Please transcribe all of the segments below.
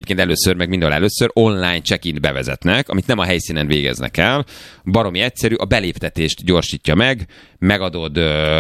egyébként először, meg mindenhol először online check-in bevezetnek, amit nem a helyszínen végeznek el. Baromi egyszerű, a beléptetést gyorsítja meg, megadod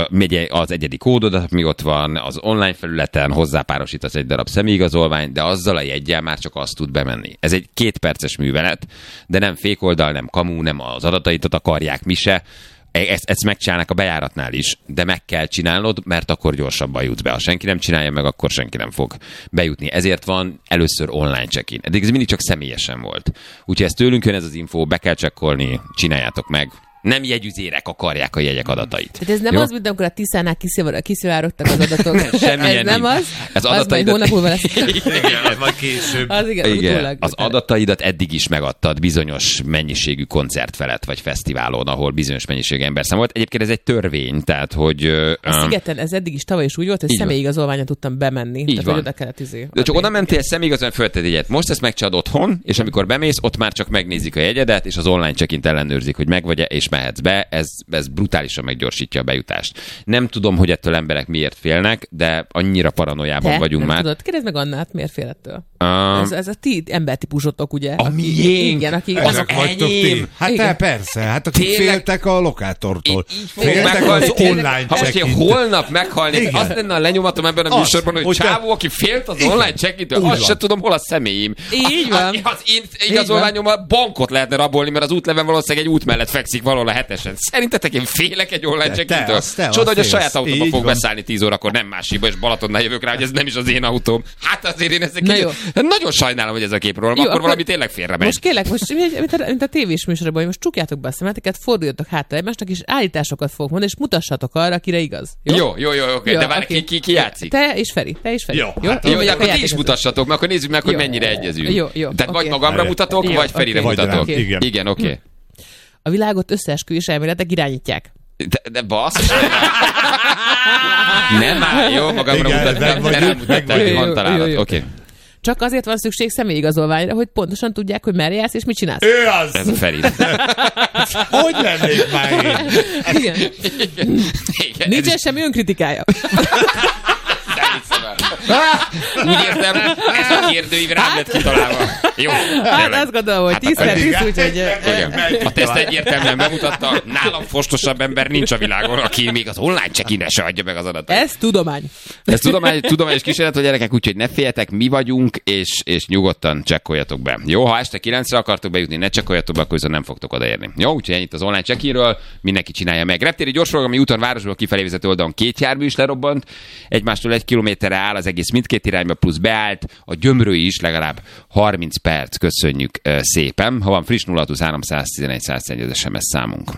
az egyedi kódodat, mi ott van az online felületen, hozzápárosítasz egy darab személyigazolványt, de azzal a jeggyel már csak azt tud bemenni. Ez egy 2 perces művelet, de nem fékoldal, nem kamu, nem az adataidat akarják, mi se. Ezt megcsinálnak a bejáratnál is, de meg kell csinálnod, mert akkor gyorsabban jutsz be. Ha senki nem csinálja meg, akkor senki nem fog bejutni. Ezért van először online check-in. Eddig ez mindig csak személyesen volt. Úgyhogy ez tőlünk jön ez az info, be kell csekkolni, csináljátok meg. Nem jegyüzérek akarják a jegyek adatait. Tehát ez nem az, mint amikor a Tiszánál kiszivárogtak az adatok. Semmilyen ez nem az. Az majd hónap múlva lesz. Igen, ez majd később. Az igen. Az adataidat eddig is megadtad bizonyos mennyiségű koncert felett, vagy fesztiválon, ahol bizonyos mennyiségű ember számolt. Egyébként ez egy törvény, tehát hogy... A Szigeten ez eddig is tavaly is úgy volt, hogy személyigazolványon tudtam bemenni. Így van. Oda kellett de csak oda mentél, személyigazolvány fölted jegyet. Most ezt megcsinálod otthon, és amikor bemész, ott már csak megnézik a jegyedet, és az online check-int ellenőrzik, hogy megvagy-e, és mehetsz be. Ez brutálisan meggyorsítja a bejutást. Nem tudom, hogy ettől emberek miért félnek, de annyira paranoiában vagyunk már. Tudod, kérdezd meg Annát, miért fél ettől? Ez a ti embertípusotok, ugye? A miénk? Igen, akik... Azok vagytok ti. Hát persze, hát akik féltek a lokátortól. Féltek az online ha most én holnap meghalnék, az lenne a lenyomatom ebben a műsorban, hogy csávó, aki félt az online check-intől, azt se tudom, hol a személyim. Így van. Az én igazolványommal bankot lehetne rabolni, mert az útleven valószínűleg egy út mellett fekszik valahol a 7-esen. Szerintetek én félek egy online check-intől? Csoda, hogy a saját autóba fog beszállni 10 órakor, nem másiba, és Balatonnál jövök rá, hogy ez nem is az én autóm. Hát azért én nagyon sajnálom, hogy ez a képről. Akkor valami tényleg félremegy. Most kérlek, mint a tévés műsorban, hogy most csukjátok be a szemeteket, forduljatok hátra egymásnak, és állításokat fogok mondani, és mutassatok arra, akire igaz. Jó, oké. De várj, ki játszik? Te és Feri. Jó, akkor ti is mutassatok, mert akkor nézzük meg, hogy mennyire egyezünk. Jó. Tehát vagy magamra mutatok, vagy Ferire mutatok. Igen, oké. A világot összeesküvés elméletek irányítják. De bassz. Nem áll, jó, magamra mutattam. Oké. Csak azért van szükség személyigazolványra, hogy pontosan tudják, hogy merre jársz és mit csinálsz. Ő az! Ez a Feri. Hogy lennék már én? Igen. Nincsen semmi önkritikája. Úgy értem, ez a kérdőív rám lett kitalálva. Jó. Hát azt gondolom, hogy 10x10, úgyhogy... A teszt egyértelműen bemutatta, nálam fostosabb ember nincs a világon, aki még az online check-inre se adja meg az adatot. Ez tudomány. Ez tudományos kísérlet, hogy gyerekek, úgyhogy ne féljetek, mi vagyunk, és nyugodtan csekkoljatok be. Jó, ha este 9-re akartok bejutni, ne csekkoljatok be, akkor viszont nem fogtok odaérni. Jó, úgyhogy ennyit az online check-inről, mindenki csinálja meg. Reptéri gyorsforgalmi úton városból kifelé vezető oldalon 2 jármű is lerobbant, egymástól 1 kilométerre áll az egész mindkét irányba, plusz beállt, a Gyömrői is legalább 30 perc, köszönjük szépen. Ha van friss 0623 111 111 az SMS számunk.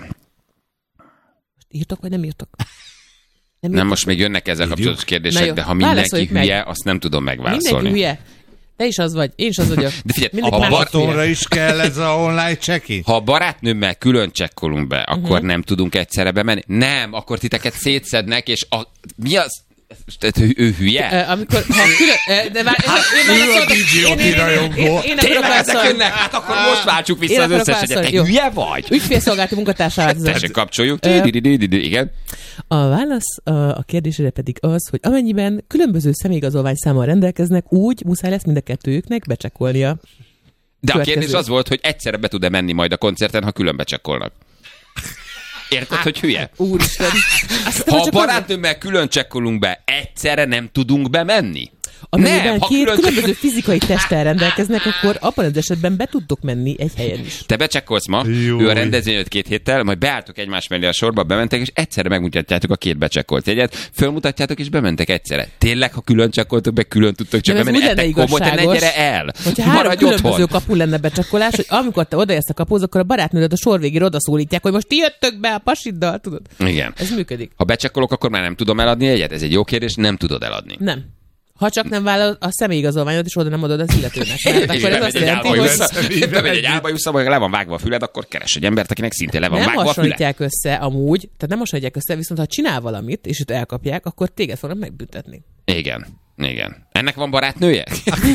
Írtok, vagy nem írtok? Nem, most még jönnek ezzel kapcsolatos kérdések, de ha mindenki hülye, azt nem tudom megválaszolni. Mindenki hülye. Te is az vagy, én is az vagyok. De figyelj, a Balatonra is kell ez a online check-in? Ha a barátnőmmel külön csekkolunk be, akkor nem tudunk egyszerre bemenni? Nem, akkor titeket szétszednek, és mi az? Tehát ő hülye? Amikor, ha külön... De ő a idioti rajongó. Tényleg ezek jönnek? Hát akkor most váltsuk vissza az összes egyet. Te hülye vagy? Ügyfélszolgálati munkatársával. Tessék, kapcsoljuk. Igen. A válasz a kérdésére pedig az, hogy amennyiben különböző személyigazolványszámmal rendelkeznek, úgy muszáj lesz mind a kettőjüknek becsekkolnia. De a kérdés az volt, hogy egyszerre be tud-e menni majd a koncerten, ha külön becsekkolnak. Érted, hogy hülye? Úristen. Ha a barátnőmmel külön csekkolunk be, egyszerre nem tudunk bemenni? Amennyiben két különböző fizikai testtel rendelkeznek, akkor abban az esetben be tudtok menni egy helyen is. Te becsekkolsz ma, ő a rendezvény 2 héttel, majd beálltok egymás mellé a sorba, bementek, és egyszerre megmutatjátok a 2 becsekkolt jegyet, fölmutatjátok, és bementek egyszerre. Tényleg, ha külön csekkoltok be, külön tudtok csak bemenni. Ettek komoly, te ne gyere el. Hogyha 3 különböző kapu lenne becsekkolás, hogy amikor te odaérsz a kapuhoz, akkor a barátnődet a sor végére odaszólítják, hogy most ti jöttök be a pasiddal, tudod? Igen. Ez működik. Ha becsekkolok, akkor már nem tudom eladni jegyet. Ez egy jó kérdés, nem tudod eladni. Nem. Ha csak nem vállalod a személyigazolványod, és oda nem adod az illetőnek. Mert akkor ez azt jelenti, hogy... Bemegy egy álba jussza, vagy le van vágva a füled, akkor keres egy embert, akinek szintén le van vágva a füled. Nem hasonlítják össze amúgy, tehát nem hasonlítják össze, viszont ha csinál valamit, és itt elkapják, akkor téged fognak megbüntetni. Igen. Ennek van barátnője?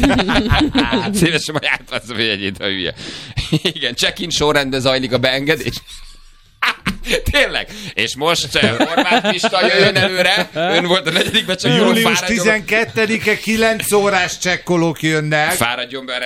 Szívesen majd átveszem a jegyét, ha hülye. Igen, check-in sorrendben zajlik a beengedés. Tényleg. És most Horváth Pista jöjjön előre. Ön volt a 4. becsekkoló. Július 12-e 9 órás csekkolók jönnek. Fáradjon be